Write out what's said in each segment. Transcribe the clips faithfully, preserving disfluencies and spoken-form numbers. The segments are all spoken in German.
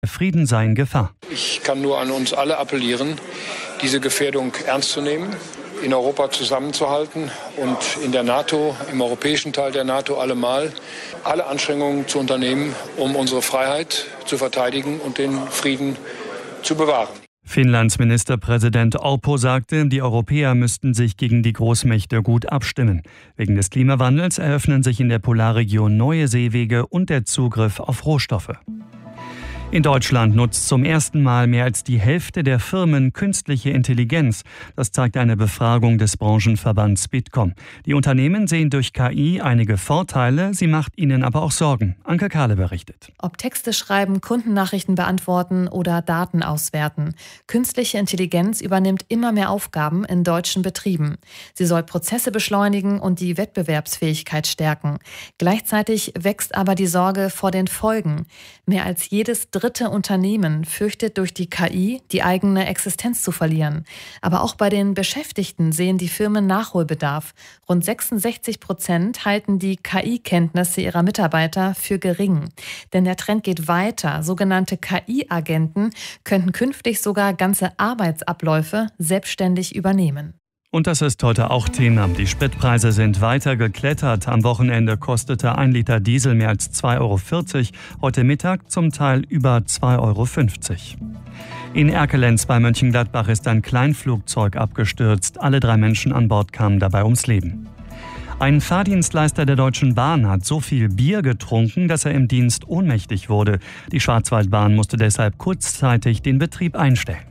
Frieden sei in Gefahr. Ich kann nur an uns alle appellieren, diese Gefährdung ernst zu nehmen, in Europa zusammenzuhalten und in der NATO, im europäischen Teil der NATO allemal, alle Anstrengungen zu unternehmen, um unsere Freiheit zu verteidigen und den Frieden zu bewahren. Finnlands Ministerpräsident Orpo sagte, die Europäer müssten sich gegen die Großmächte gut abstimmen. Wegen des Klimawandels eröffnen sich in der Polarregion neue Seewege und der Zugriff auf Rohstoffe. In Deutschland nutzt zum ersten Mal mehr als die Hälfte der Firmen künstliche Intelligenz. Das zeigt eine Befragung des Branchenverbands Bitkom. Die Unternehmen sehen durch K I einige Vorteile, sie macht ihnen aber auch Sorgen. Anke Kahle berichtet. Ob Texte schreiben, Kundennachrichten beantworten oder Daten auswerten. Künstliche Intelligenz übernimmt immer mehr Aufgaben in deutschen Betrieben. Sie soll Prozesse beschleunigen und die Wettbewerbsfähigkeit stärken. Gleichzeitig wächst aber die Sorge vor den Folgen. Mehr als jedes dritte Unternehmen fürchtet durch die K I die eigene Existenz zu verlieren. Aber auch bei den Beschäftigten sehen die Firmen Nachholbedarf. Rund sechsundsechzig Prozent halten die K I-Kenntnisse ihrer Mitarbeiter für gering. Denn der Trend geht weiter. Sogenannte K I-Agenten könnten künftig sogar ganze Arbeitsabläufe selbstständig übernehmen. Und das ist heute auch Thema. Die Spritpreise sind weiter geklettert. Am Wochenende kostete ein Liter Diesel mehr als zwei Euro vierzig. Heute Mittag zum Teil über zwei Euro fünfzig. In Erkelenz bei Mönchengladbach ist ein Kleinflugzeug abgestürzt. Alle drei Menschen an Bord kamen dabei ums Leben. Ein Fahrdienstleister der Deutschen Bahn hat so viel Bier getrunken, dass er im Dienst ohnmächtig wurde. Die Schwarzwaldbahn musste deshalb kurzzeitig den Betrieb einstellen.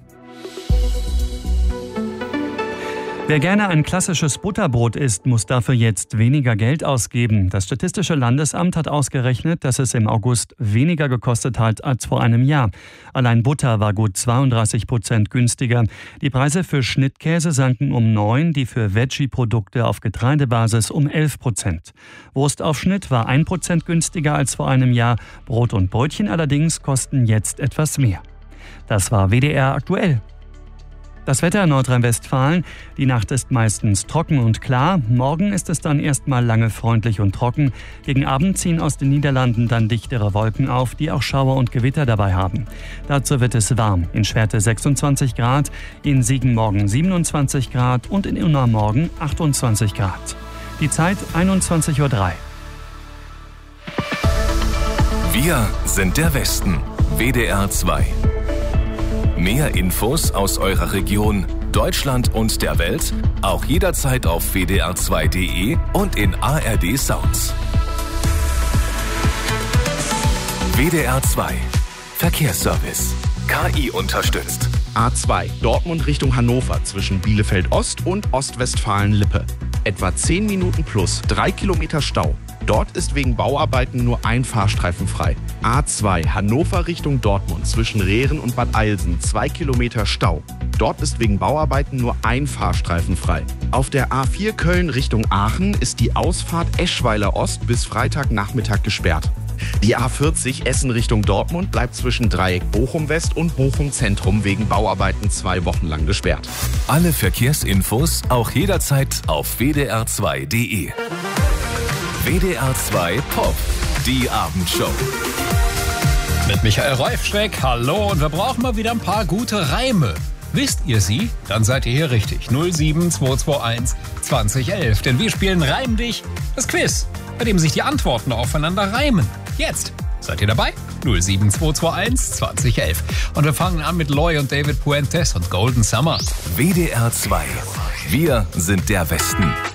Wer gerne ein klassisches Butterbrot isst, muss dafür jetzt weniger Geld ausgeben. Das Statistische Landesamt hat ausgerechnet, dass es im August weniger gekostet hat als vor einem Jahr. Allein Butter war gut zweiunddreißig Prozent günstiger. Die Preise für Schnittkäse sanken um neun, die für Veggie-Produkte auf Getreidebasis um elf Prozent. Wurstaufschnitt war ein Prozent günstiger als vor einem Jahr. Brot und Brötchen allerdings kosten jetzt etwas mehr. Das war W D R aktuell. Das Wetter in Nordrhein-Westfalen. Die Nacht ist meistens trocken und klar. Morgen ist es dann erstmal lange freundlich und trocken. Gegen Abend ziehen aus den Niederlanden dann dichtere Wolken auf, die auch Schauer und Gewitter dabei haben. Dazu wird es warm. In Schwerte sechsundzwanzig Grad, in Siegen morgen siebenundzwanzig Grad und in Unna morgen achtundzwanzig Grad. Die Zeit einundzwanzig Uhr drei. Wir sind der Westen. W D R zwei. Mehr Infos aus eurer Region, Deutschland und der Welt, auch jederzeit auf w d r zwei punkt d e und in A R D Sounds. W D R zwei Verkehrsservice. K I unterstützt. A zwei, Dortmund Richtung Hannover zwischen Bielefeld Ost und Ostwestfalen-Lippe. Etwa zehn Minuten plus, drei Kilometer Stau. Dort ist wegen Bauarbeiten nur ein Fahrstreifen frei. A zwei, Hannover Richtung Dortmund zwischen Rehren und Bad Eilsen, zwei Kilometer Stau. Dort ist wegen Bauarbeiten nur ein Fahrstreifen frei. Auf der A vier Köln Richtung Aachen ist die Ausfahrt Eschweiler Ost bis Freitagnachmittag gesperrt. Die A vierzig Essen Richtung Dortmund bleibt zwischen Dreieck Bochum West und Bochum Zentrum wegen Bauarbeiten zwei Wochen lang gesperrt. Alle Verkehrsinfos auch jederzeit auf w d r zwei punkt d e. W D R zwei Pop, die Abendshow. Mit Michael Reufschreck, hallo, und wir brauchen mal wieder ein paar gute Reime. Wisst ihr sie? Dann seid ihr hier richtig. null sieben zwei zwei eins zwanzig elf. Denn wir spielen Reim dich, das Quiz, bei dem sich die Antworten aufeinander reimen. Jetzt. Seid ihr dabei? null sieben zwei zwei eins zwanzig elf. Und wir fangen an mit Loy und David Puentes und Golden Summer. W D R zwei. Wir sind der Westen.